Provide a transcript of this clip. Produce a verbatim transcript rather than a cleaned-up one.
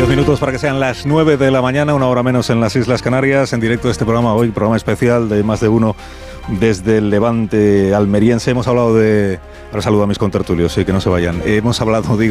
Diez minutos para que sean las nueve de la mañana, una hora menos en las Islas Canarias. En directo este programa hoy, programa especial de Más de Uno desde el Levante almeriense. Hemos hablado de... Ahora saludo a mis contertulios, sí, que no se vayan. Hemos hablado, digo...